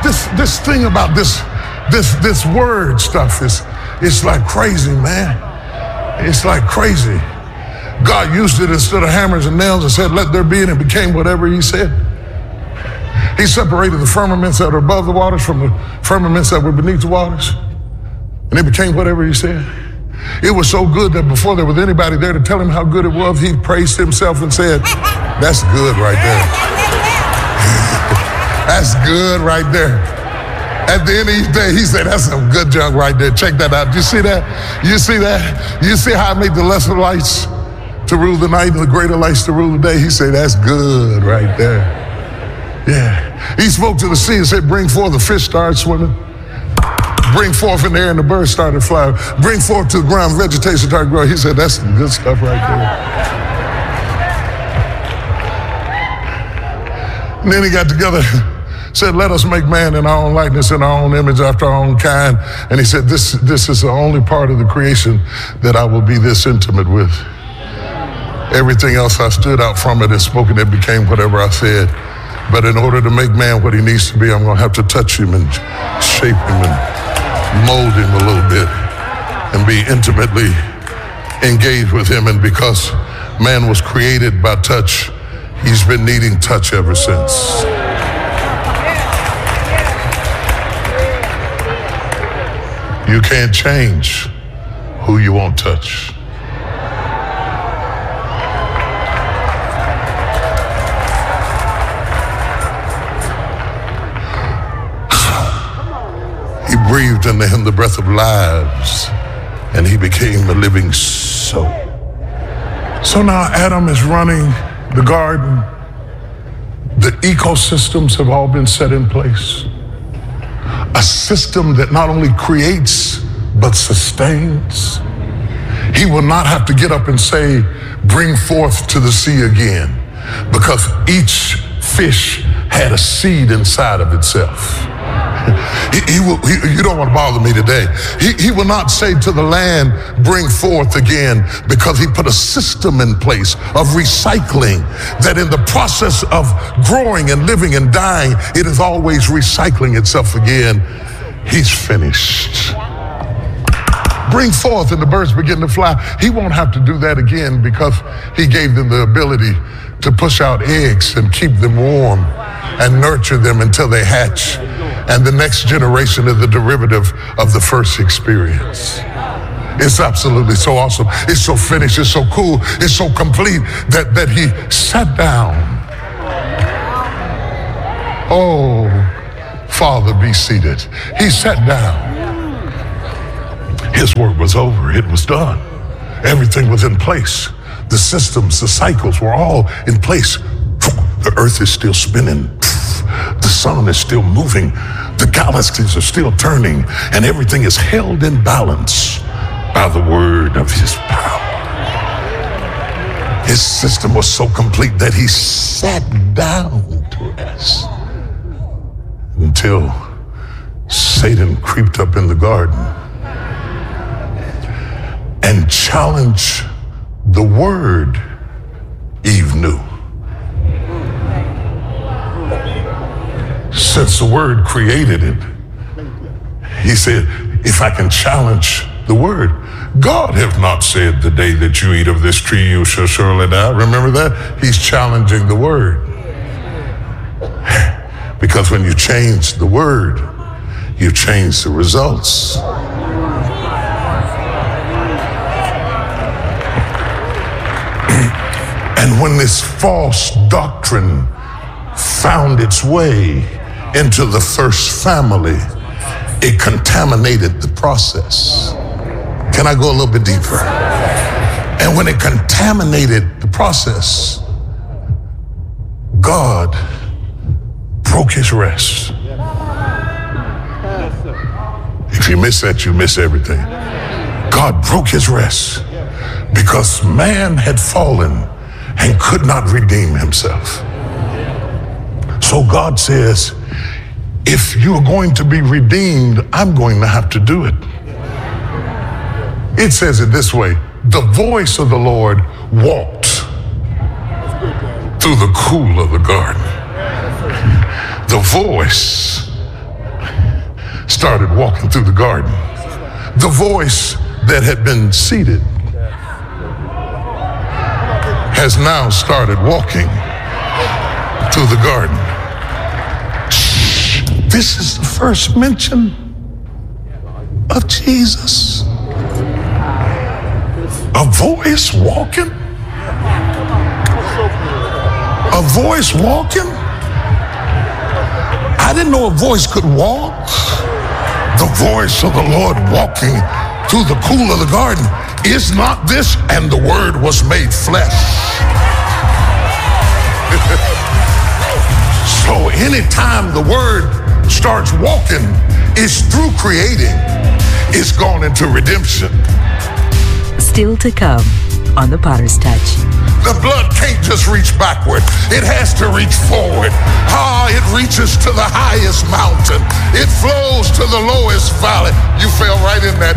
This thing about this word stuff it's like crazy, man. It's like crazy. God used it instead of hammers and nails and said, let there be, and it became whatever he said. He separated the firmaments that are above the waters from the firmaments that were beneath the waters. And it became whatever he said. It was so good that before there was anybody there to tell him how good it was, he praised himself and said, that's good right there. That's good right there. At the end of each day, he said, that's some good junk right there. Check that out. You see that? You see that? You see how I made the lesser lights to rule the night and the greater lights to rule the day? He said, that's good right there. Yeah. He spoke to the sea and said, bring forth. The fish started swimming. Bring forth in the air and the birds started flying. Bring forth to the ground, vegetation started growing. He said, that's some good stuff right there. And then he got together, said, let us make man in our own likeness, in our own image, after our own kind. And he said, this is the only part of the creation that I will be this intimate with. Everything else I stood out from it and spoken, it became whatever I said. But in order to make man what he needs to be, I'm going to have to touch him and shape him and mold him a little bit and be intimately engaged with him. And because man was created by touch, he's been needing touch ever since. You can't change who you won't touch. He breathed into him the breath of lives, and he became a living soul. So now Adam is running the garden. The ecosystems have all been set in place. A system that not only creates, but sustains. He will not have to get up and say, bring forth to the sea again, because each fish had a seed inside of itself. You don't want to bother me today. He will not say to the land, bring forth again, because he put a system in place of recycling, that in the process of growing and living and dying, it is always recycling itself again. He's finished. Bring forth, and the birds begin to fly. He won't have to do that again, because he gave them the ability to push out eggs and keep them warm and nurture them until they hatch. And the next generation is the derivative of the first experience. It's absolutely so awesome. It's so finished. It's so cool. It's so complete that he sat down. Oh, Father, be seated. He sat down. His work was over. It was done. Everything was in place. The systems, the cycles were all in place. The earth is still spinning. The sun is still moving. The galaxies are still turning. And everything is held in balance by the word of his power. His system was so complete that he sat down to rest until Satan creeped up in the garden and challenged the word Eve knew. Since the word created it, he said, if I can challenge the word, God have not said the day that you eat of this tree, you shall surely die. Remember that? He's challenging the word. Because when you change the word, you change the results. And when this false doctrine found its way into the first family, it contaminated the process. Can I go a little bit deeper? And when it contaminated the process, God broke his rest. If you miss that, you miss everything. God broke his rest because man had fallen and could not redeem himself. So God says, if you're going to be redeemed, I'm going to have to do it. It says it this way: the voice of the Lord walked through the cool of the garden. The voice started walking through the garden. The voice that had been seated has now started walking through the garden. This is the first mention of Jesus. A voice walking? A voice walking? I didn't know a voice could walk. The voice of the Lord walking through the cool of the garden. Is not this, and the word was made flesh? So anytime the word starts walking, it's through creating. It's gone into redemption. Still to come on The Potter's Touch. The blood can't just reach backward. It has to reach forward. It reaches to the highest mountain. It flows to the lowest valley. You fell right in that